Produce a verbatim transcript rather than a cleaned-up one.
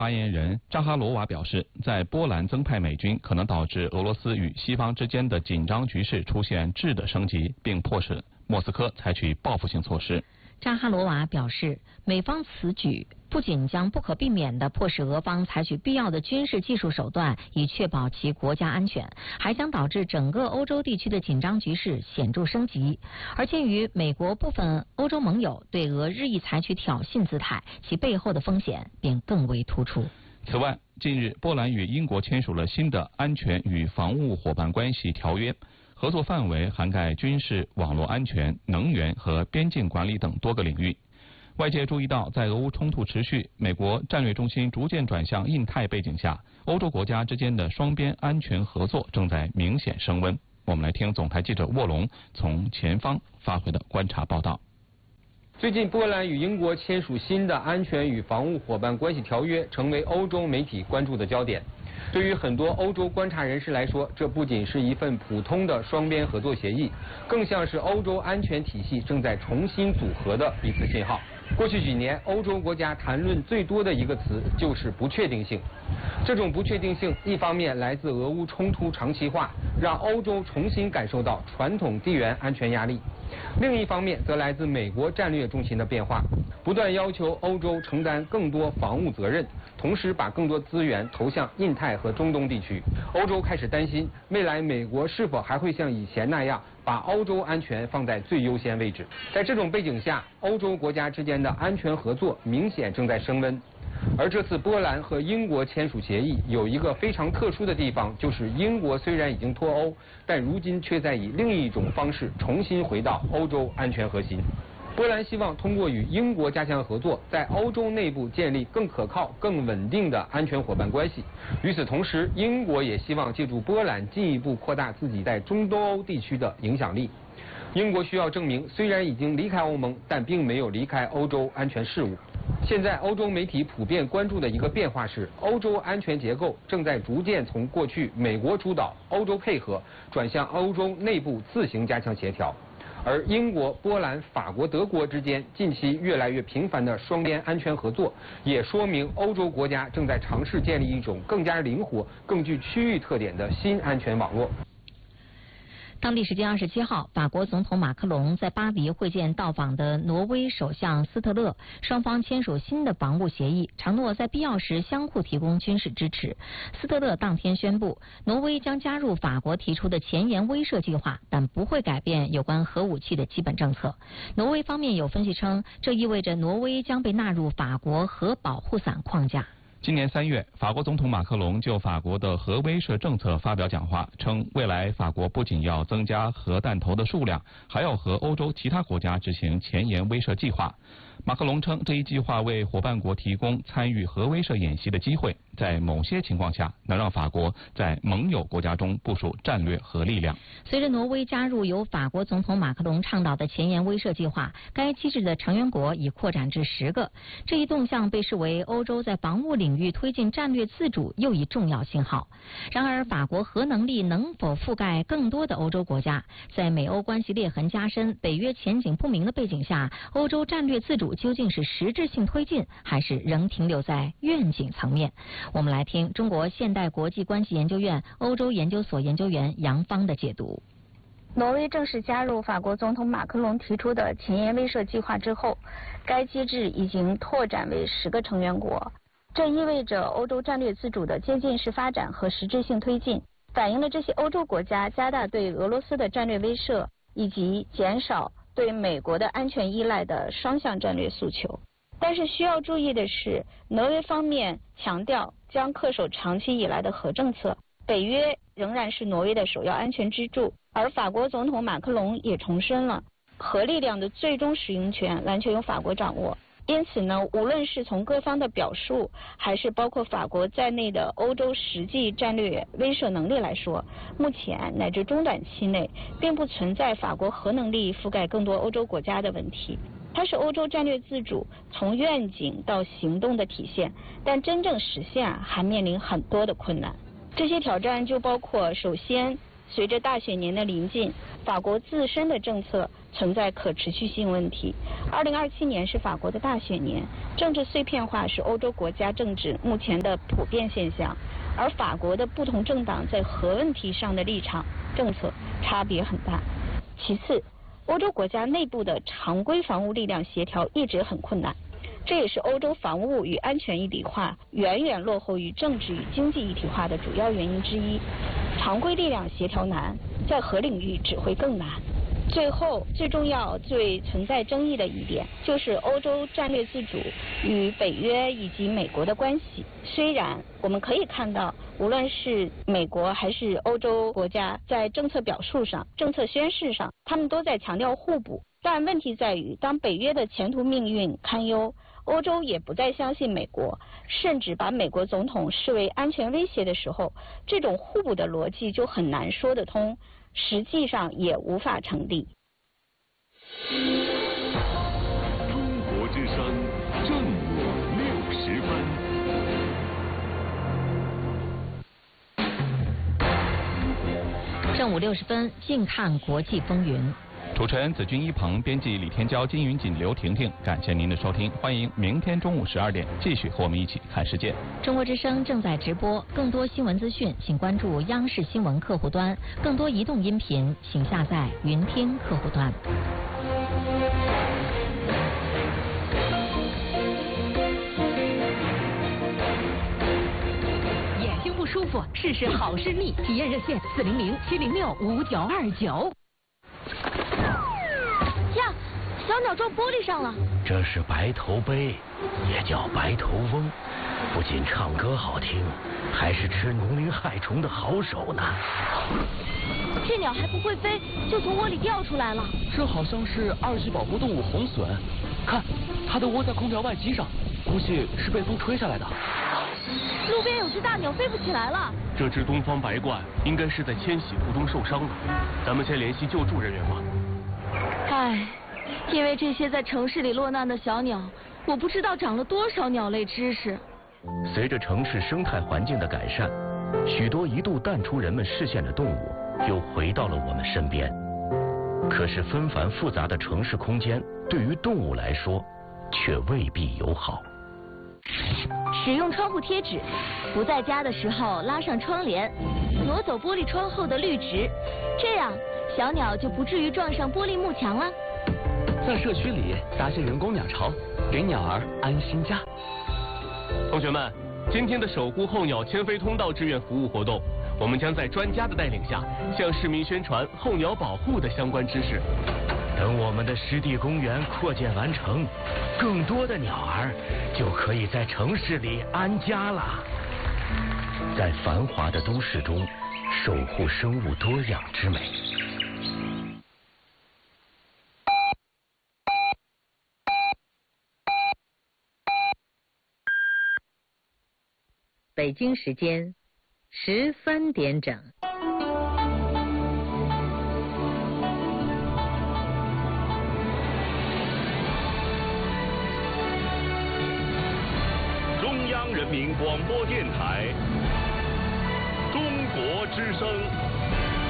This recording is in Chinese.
发言人扎哈罗娃表示，在波兰增派美军可能导致俄罗斯与西方之间的紧张局势出现质的升级，并迫使莫斯科采取报复性措施。 扎哈罗娃表示，美方此举不仅将不可避免地迫使俄方采取必要的军事技术手段以确保其国家安全，还将导致整个欧洲地区的紧张局势显著升级。而鉴于美国部分欧洲盟友对俄日益采取挑衅姿态，其背后的风险便更为突出。 此外，近日波兰与英国签署了新的安全与防务伙伴关系条约。合作范围涵盖军事、网络安全、能源和边境管理等多个领域。外界注意到，在俄乌冲突持续、美国战略重心逐渐转向印太背景下，欧洲国家之间的双边安全合作正在明显升温。我们来听总台记者沃龙从前方发回的观察报道。 最近，波兰与英国签署新的安全与防务伙伴关系条约，成为欧洲媒体关注的焦点。对于很多欧洲观察人士来说，这不仅是一份普通的双边合作协议，更像是欧洲安全体系正在重新组合的一次信号。过去几年，欧洲国家谈论最多的一个词就是不确定性。这种不确定性，一方面来自俄乌冲突长期化，让欧洲重新感受到传统地缘安全压力；另一方面，则来自美国战略重心的变化，不断要求欧洲承担更多防务责任，同时把更多资源投向印太和中东地区。欧洲开始担心，未来美国是否还会像以前那样，把欧洲安全放在最优先位置。在这种背景下，欧洲国家之间的安全合作明显正在升温。而这次波兰和英国签署协议有一个非常特殊的地方，就是英国虽然已经脱欧，但如今却在以另一种方式重新回到欧洲安全核心。波兰希望通过与英国加强合作，在欧洲内部建立更可靠、更稳定的安全伙伴关系。与此同时，英国也希望借助波兰进一步扩大自己在中东欧地区的影响力。英国需要证明，虽然已经离开欧盟，但并没有离开欧洲安全事务。现在欧洲媒体普遍关注的一个变化是，欧洲安全结构正在逐渐从过去美国主导、欧洲配合，转向欧洲内部自行加强协调。而英国、波兰、法国、德国之间近期越来越频繁的双边安全合作，也说明欧洲国家正在尝试建立一种更加灵活、更具区域特点的新安全网络。 当地时间二十七号，法国总统马克龙在巴黎会见到访的挪威首相斯特勒，双方签署新的防务协议，承诺在必要时相互提供军事支持。斯特勒当天宣布，挪威将加入法国提出的前沿威慑计划，但不会改变有关核武器的基本政策。挪威方面有分析称，这意味着挪威将被纳入法国核保护伞框架。 今年三月，法国总统马克龙就法国的核威慑政策发表讲话，称未来法国不仅要增加核弹头的数量，还要和欧洲其他国家执行前沿威慑计划。马克龙称，这一计划为伙伴国提供参与核威慑演习的机会，在某些情况下能让法国在盟友国家中部署战略核力量。 随着挪威加入由法国总统马克龙倡导的前沿威慑计划，该机制的成员国已扩展至十个。这一动向被视为欧洲在防务领域推进战略自主又一重要信号。然而，法国核能力能否覆盖更多的欧洲国家？在美欧关系裂痕加深、北约前景不明的背景下，欧洲战略自主究竟是实质性推进，还是仍停留在愿景层面？我们来听中国现代国际关系研究院欧洲研究所研究员杨芳的解读。 挪威正式加入法国总统马克龙提出的前沿威慑计划之后，该机制已经拓展为十个成员国。这意味着欧洲战略自主的渐进式发展和实质性推进，反映了这些欧洲国家加大对俄罗斯的战略威慑以及减少对美国的安全依赖的双向战略诉求。但是需要注意的是，挪威方面强调将恪守长期以来的核政策，北约仍然是挪威的首要安全支柱，而法国总统马克龙也重申了核力量的最终使用权完全由法国掌握。因此呢，无论是从各方的表述，还是包括法国在内的欧洲实际战略威慑能力来说，目前乃至中短期内并不存在法国核能力覆盖更多欧洲国家的问题。它是欧洲战略自主从愿景到行动的体现，但真正实现啊，还面临很多的困难。这些挑战就包括，首先，随着大选年的临近，法国自身的政策存在可持续性问题。二零二七年是法国的大选年，政治碎片化是欧洲国家政治目前的普遍现象，而法国的不同政党在核问题上的立场政策差别很大。其次，欧洲国家内部的常规防务力量协调一直很困难，这也是欧洲防务与安全一体化远远落后于政治与经济一体化的主要原因之一。常规力量协调难，在核领域指挥更难。最后，最重要、最存在争议的一点，就是欧洲战略自主与北约以及美国的关系。虽然我们可以看到，无论是美国还是欧洲国家，在政策表述上、政策宣示上，他们都在强调互补。但问题在于，当北约的前途命运堪忧，欧洲也不再相信美国，甚至把美国总统视为安全威胁的时候，这种互补的逻辑就很难说得通，实际上也无法成立。 中国之声正午六时分。正午六十分，静看国际风云。 主持人子君一鹏，编辑李天骄、金云锦、刘婷婷，感谢您的收听，欢迎明天中午十二点继续和我们一起看世界。 中国之声正在直播，更多新闻资讯，请关注央视新闻客户端；更多移动音频，请下载云听客户端。 眼睛不舒服，试试好视力，体验热线四零零七零六五九二九。 呀，小鸟撞玻璃上了。 这是白头鹎，也叫白头翁，不仅唱歌好听，还是吃农林害虫的好手呢。 这鸟还不会飞，就从窝里掉出来了。 这好像是二级保护动物红隼，看，它的窝在空调外机上，估计是被风吹下来的。 路边有只大鸟飞不起来了。 这只东方白鹳应该是在迁徙途中受伤了，咱们先联系救助人员吧。 唉，因为这些在城市里落难的小鸟，我不知道长了多少鸟类知识。 随着城市生态环境的改善，许多一度淡出人们视线的动物又回到了我们身边。可是纷繁复杂的城市空间对于动物来说却未必友好。 使用窗户贴纸，不在家的时候拉上窗帘，挪走玻璃窗后的绿植，这样小鸟就不至于撞上玻璃幕墙了。 在社区里搭些人工鸟巢，给鸟儿安心家。同学们，今天的守护候鸟迁飞通道志愿服务活动，我们将在专家的带领下，向市民宣传候鸟保护的相关知识。 等我们的湿地公园扩建完成，更多的鸟儿就可以在城市里安家了。在繁华的都市中，守护生物多样之美。 北京时间十三点整。 中央人民广播电台，中国之声。